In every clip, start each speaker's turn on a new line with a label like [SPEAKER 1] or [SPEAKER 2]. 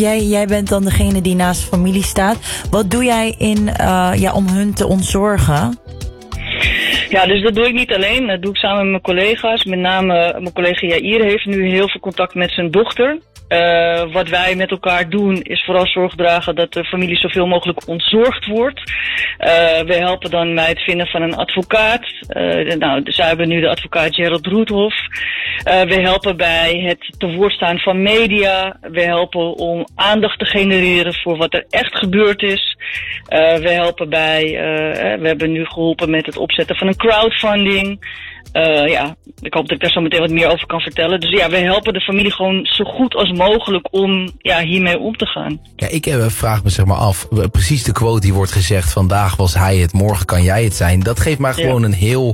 [SPEAKER 1] Jij bent dan degene die naast de familie staat. Wat doe jij om hun te ontzorgen?
[SPEAKER 2] Ja, dus dat doe ik niet alleen. Dat doe ik samen met mijn collega's. Met name mijn collega Jair heeft nu heel veel contact met zijn dochter. Wat wij met elkaar doen is vooral zorg dragen dat de familie zoveel mogelijk ontzorgd wordt. We helpen dan bij het vinden van een advocaat. Zij hebben nu de advocaat Gerald Roethoff. We helpen bij het te woord staan van media. We helpen om aandacht te genereren voor wat er echt gebeurd is. We helpen we hebben nu geholpen met het opzetten van een crowdfunding. Ik hoop dat ik daar zo meteen wat meer over kan vertellen. Dus ja, we helpen de familie gewoon zo goed als mogelijk om hiermee om te gaan. Ja,
[SPEAKER 3] ik vraag me af, precies de quote die wordt gezegd, vandaag was hij het, morgen kan jij het zijn. Dat geeft mij gewoon een heel,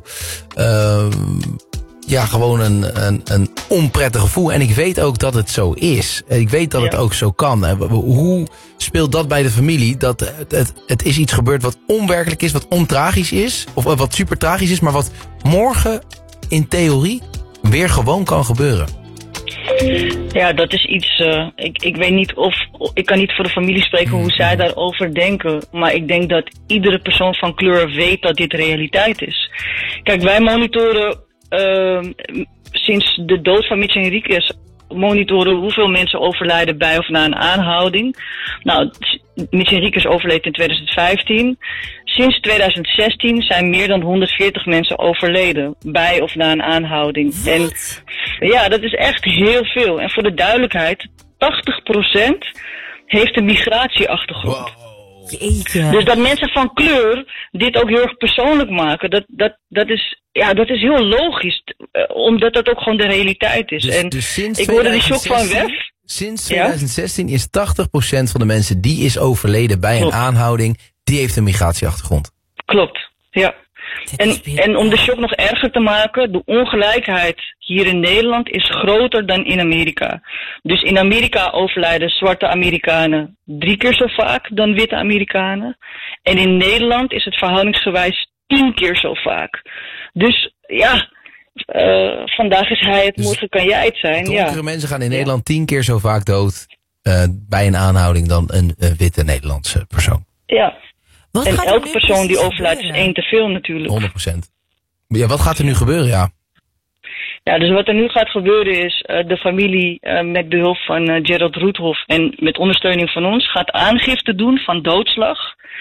[SPEAKER 3] gewoon een onprettig gevoel. En ik weet ook dat het zo is. Ik weet dat het ook zo kan. Hoe speelt dat bij de familie? Dat het is iets gebeurd wat onwerkelijk is, wat ontragisch is. Of wat super tragisch is, maar wat morgen in theorie weer gewoon kan gebeuren.
[SPEAKER 2] Ja, dat is iets. Ik weet niet ik kan niet voor de familie spreken hoe zij daarover denken. Maar ik denk dat iedere persoon van kleur weet dat dit realiteit is. Kijk, wij monitoren sinds de dood van Mitch Henriquez monitoren hoeveel mensen overlijden bij of na een aanhouding. Nou, Mitch Henriquez overleed in 2015. Sinds 2016 zijn meer dan 140 mensen overleden bij of na een aanhouding.
[SPEAKER 1] Wat?
[SPEAKER 2] En ja, dat is echt heel veel. En voor de duidelijkheid, 80% heeft een migratieachtergrond.
[SPEAKER 3] Wow.
[SPEAKER 1] Jeetje.
[SPEAKER 2] Dus dat mensen van kleur dit ook heel erg persoonlijk maken, dat is heel logisch. Omdat dat ook gewoon de realiteit is.
[SPEAKER 3] Dus sinds
[SPEAKER 2] ik hoorde die shock van Wef.
[SPEAKER 3] Sinds 2016 is 80% van de mensen die is overleden bij een aanhouding, die heeft een migratieachtergrond.
[SPEAKER 2] Klopt, ja. En om de shock nog erger te maken, de ongelijkheid hier in Nederland is groter dan in Amerika. Dus in Amerika overlijden zwarte Amerikanen 3 keer zo vaak dan witte Amerikanen. En in Nederland is het verhoudingsgewijs 10 keer zo vaak. Dus ja, vandaag is hij het, morgen kan jij het zijn.
[SPEAKER 3] Donkere mensen gaan in Nederland 10 keer zo vaak dood bij een aanhouding dan een witte Nederlandse persoon.
[SPEAKER 2] Ja. En elke persoon die overlijdt is 1 te veel natuurlijk.
[SPEAKER 3] 100%. Ja, wat gaat er nu gebeuren,
[SPEAKER 2] Ja, dus wat er nu gaat gebeuren is, de familie met behulp van Gerald Roethoff en met ondersteuning van ons gaat aangifte doen van doodslag.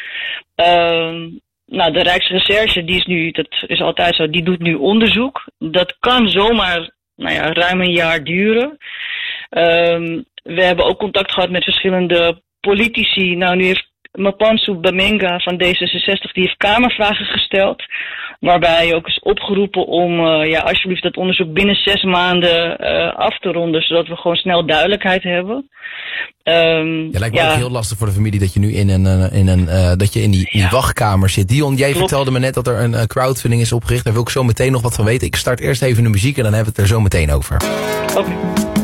[SPEAKER 2] De Rijksrecherche, dat is altijd zo, die doet nu onderzoek. Dat kan zomaar, ruim een jaar duren. We hebben ook contact gehad met verschillende politici. Nu heeft Mapantsoe Bamenga van D66, die heeft kamervragen gesteld. Waarbij ook is opgeroepen om alsjeblieft dat onderzoek binnen 6 maanden af te ronden. Zodat we gewoon snel duidelijkheid hebben.
[SPEAKER 3] Lijkt me ook heel lastig voor de familie dat je nu in die wachtkamer zit. Dion, jij vertelde me net dat er een crowdfunding is opgericht. Daar wil ik zo meteen nog wat van weten. Ik start eerst even de muziek en dan hebben we het er zo meteen over.
[SPEAKER 2] Oké.